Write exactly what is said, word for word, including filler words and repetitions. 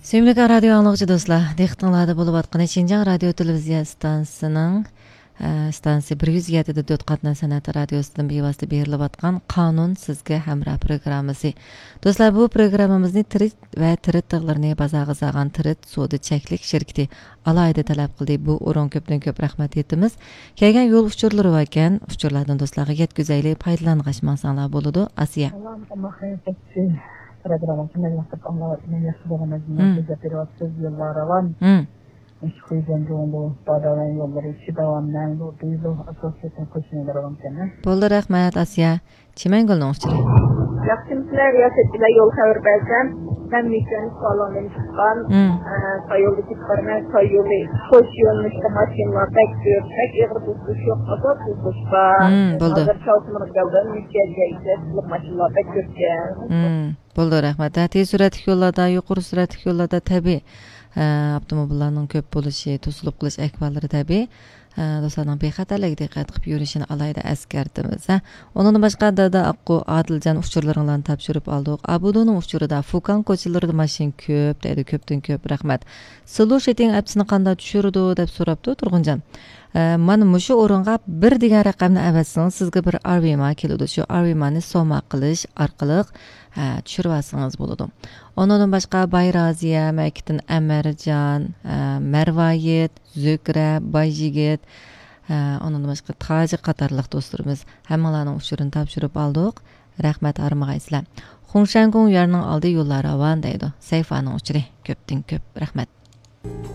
Sevimli radyo anlıqçı dostlar, diqqətinizdə olub atqan Şinjan radio televiziya stansiyasının stansiya bir yuz yetti nöqta to'rt qatna san'ati radiosidan bevosita berilib atqan Qonun sizga hamroh programmasi. Do'stlar, bu programmamizni Tirit va Tirit tig'larini bazag'i zag'an Tirit sudi cheklik shirkati alayda talab qildi. Bu o'rin ko'pdan ko'p rahmat etamiz. Kelgan yo'l uchurlari va ekan, uchurlardan do'stlarga yetkazaylik, foydalanishmasanlar bo'ladi. Asiya. Программа «Семейных онлайн» меня собрана на операцию Еларован. Ишхуйдан жолу падалан yolları çidavandan bu duyulu asosiyeten koşuyorlar kendine. Bollar rahmat Asiya. Çimengolun uçuru. Yaxşımsızlar yasettiler yol haber versen. Ben mikron salonun çıkan. Sayılı çıkarma sayılı koşuyormuş da maşinler bekliyor. Pek ağır buzluş yok. Azar buzluş var. Hazır çalışmalar geldi. Mükemmel ise maşinler bekliyor. Bollar rahmat. Tez süratli yollarda, yuqori süratli yollarda tabi avtomobillarning ko'p bo'lishi, to'silib qilish ahvollari tabiiy. Do'stlarning bexatarligiga diqqat qilib yurishini alayda eskartimiz. Onun boshqa dada Aqqu Adiljon uchurlaringlarni topshirib oldik. Abudoning uchurida Fukan ko'chalarida mashin ko'p, deydi, ko'pdan ko'p rahmat. Sulu sheting appsini qanday tushirdi deb so'rabdi Turg'unjon. Mana mushu o'ringa bir degan raqamni avvatsangiz sizga bir arvima keladi. Shu arvimani soma qilish orqali tushirib olsangiz bo'ladi. Ondan boshqa Bayraziya, Makitin Amarjon, Marvayit, Zukra, Bayjigit, ondan boshqa Taji qatorliq do'stlarimiz hammalarning uchurini topshirib oldik. Rahmat armag'aysizlar. Xongshangung yerning oldi yo'llari avan deydi. Sayfaning uchuri ko'pdan ko'p rahmat.